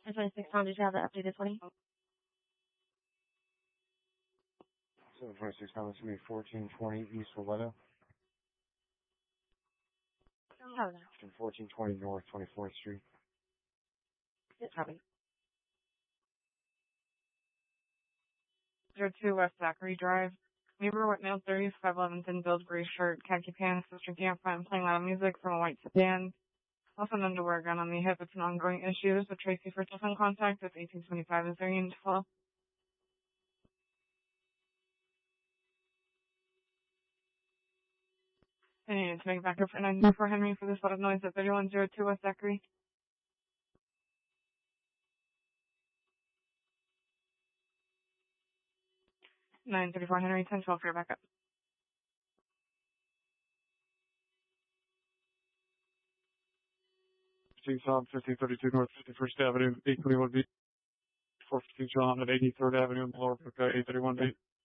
26 Tom, did you have that updated 20? 726 Tom, it's going to be 1420 East Loretto. Oh, no. 1420 North 24th Street. Good, copy. 02 West Zachary Drive. Neighbor with male 30s, 5'11", thin build, gray shirt, khaki pants, was drinking up front and playing loud music from a white sedan. Also an underwear gun on the hip. It's an ongoing issue. So Tracy for telephone contact with 1825 is there unit to follow. I needed to make backup for 904 Henry for this lot of noise at 3102 West Zachary. 934 Henry, 1012 for your backup. Tom, 1532 North 51st Avenue, 821B. 415 John at 83rd Avenue, Lower Brook, 831B.